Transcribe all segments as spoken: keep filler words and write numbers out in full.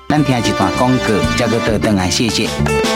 咱听一段广告，再个倒转来，谢谢。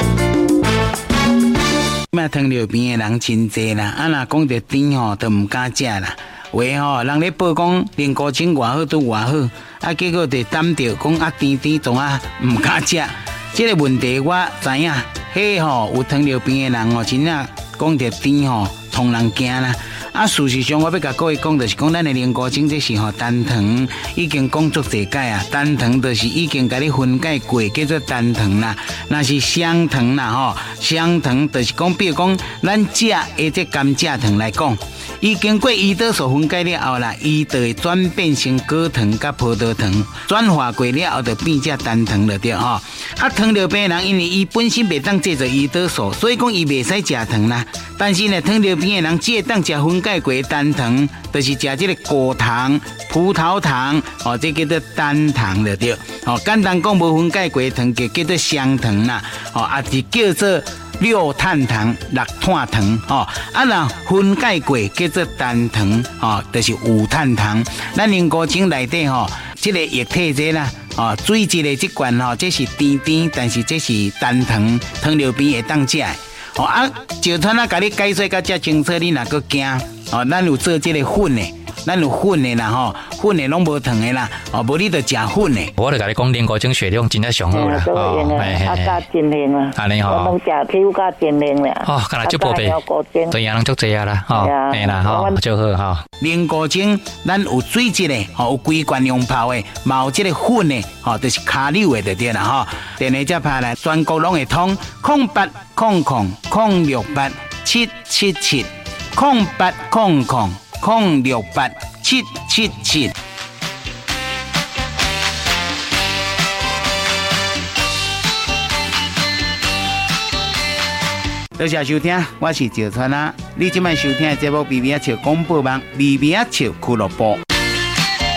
嘛，糖尿病的人真济啦，啊，若讲到甜吼，都唔敢食啦。话吼，人咧报讲零高精偌好都偌好，啊，结果就担着讲啊甜甜总啊唔敢食。这个问题我知影，迄吼有糖尿病的人吼，真正讲到甜吼，通人惊啦。啊，事实上我要甲各位讲，就是讲咱的零高精这是吼单糖，已经讲足侪解啊。单糖就是已经甲你分解过，叫做单糖啦。那是双糖啦吼，双糖就是讲，比如讲咱食的这甘蔗糖来讲。伊经过胰岛素分解了后啦，伊就会转变成果糖甲葡萄糖，转化过了后就变成单糖了对吼。啊，糖尿病人因为伊本身袂当制造胰岛素，所以讲伊袂使食糖啦。但是呢，糖尿病的人只会当食分解过单糖，就是食这个果糖、葡萄糖，哦，这叫做单糖了对。哦，简单讲，无分解过糖就叫做双糖啦。哦，啊是叫做六碳糖、六碳糖，哦，啊那分解过叫做单糖，哦，就是五碳糖。咱零高精内底吼，这个液体这啦，哦，水质的这罐吼，这是甜甜，但是这是单糖，糖尿病会当食。哦啊，石川啊，甲你解说到遮清楚，你若个惊，哦，咱有做这个粉的。咱有粉的啦吼，粉的拢无糖的啦，哦，无你就食粉的。 我就甲你讲，零高精血量真正上好啦， 哦，啊加精灵啦， 安尼吼， 我拢食皮肤加精灵啦。 哦，干那足宝贝，对啊，人足济啊啦，吼，嘿啦吼，就好吼。 零高精，咱有水质的，吼，有规罐用泡的，嘛有这个粉的，吼，就是卡溜的就对啦吼。电话再拍来，全国拢会通，空八空空空六八七七七，空八空空。空六八七七七。多谢收听，我是赵川啊。你今晚收听的节目《秘密笑广播网》，秘密笑俱乐部。